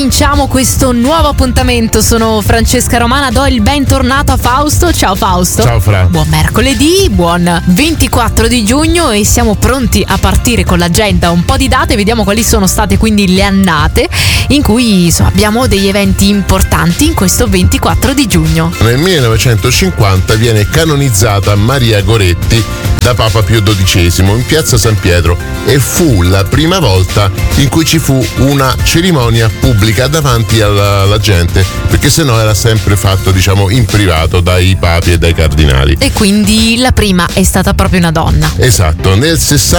cominciamo questo nuovo appuntamento. Sono Francesca Romana, do il bentornato a Fausto. Ciao Fausto. Ciao Fra. Buon mercoledì, buon 24 di giugno e siamo pronti a partire con l'agenda. Un po' di date, vediamo quali sono state quindi le annate in cui abbiamo degli eventi importanti in questo 24 di giugno. Nel 1950 viene canonizzata Maria Goretti da Papa Pio XII in piazza San Pietro e fu la prima volta in cui ci fu una cerimonia pubblica davanti alla gente, perché sennò era sempre fatto in privato dai papi e dai cardinali. E quindi la prima è stata proprio una donna. Esatto, nel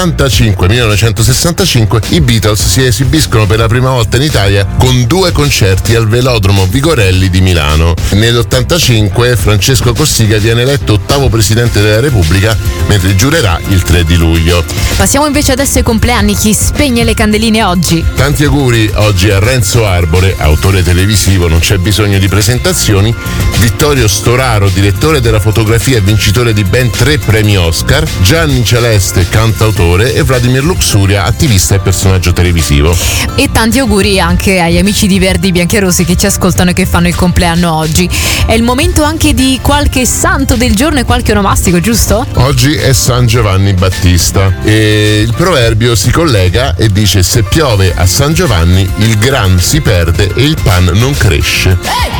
1965 i Beatles si esibiscono per la prima volta in Italia con 2 concerti al Velodromo Vigorelli di Milano. Nell'85 Francesco Cossiga viene eletto 8º presidente della Repubblica, mentre giurerà il 3 di luglio. Passiamo invece adesso ai compleanni. Chi spegne le candeline oggi? Tanti auguri oggi a Renzo Arbore, autore televisivo, non c'è bisogno di presentazioni, Vittorio Storaro, direttore della fotografia e vincitore di ben 3 premi Oscar, Gianni Celeste, cantautore, e Vladimir Luxuria, attivista e personaggio televisivo. E tanti auguri anche agli amici di Verdi Biancherossi che ci ascoltano e che fanno il compleanno oggi. È il momento anche di qualche santo del giorno e qualche onomastico, giusto? Oggi è San Giovanni Battista e il proverbio si collega e dice: se piove a San Giovanni il gran si perde e il pan non cresce.